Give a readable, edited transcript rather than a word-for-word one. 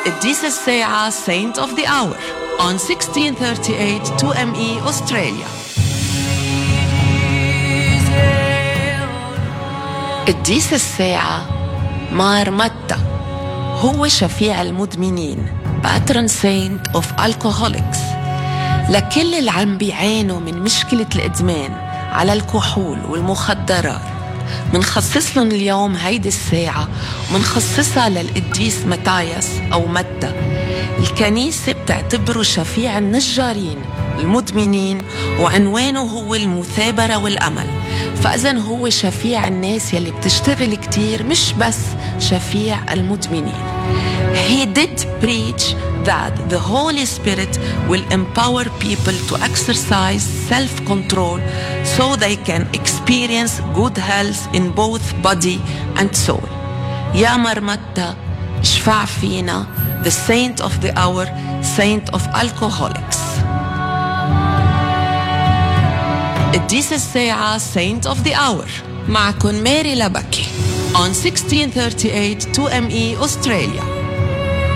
قديس الساعة Saint of the Hour on 1638 2ME Australia. قديس الساعة مار متى هو شفيع المدمنين Patron Saint of Alcoholics لكل اللي عم بيعانوا من مشكلة الإدمان على الكحول والمخدرات. منخصص لهم اليوم هيدي الساعة ومنخصصها للقديس متاياس أو متى. الكنيسة بتعتبره شفيع النجارين المدمنين وعنوانه هو المثابرة والأمل. فإذن هو شفيع الناس يلي بتشتغل كتير مش بس شفيع المدمنين. He did preach that the Holy Spirit will empower people to exercise self-control so they can experience good health in both body and soul. يا مرمتة اشفع فينا the saint of the hour, saint of alcoholics. قديس الساعة saint of the hour معكن ماري لبكي on 1638 2ME Australia.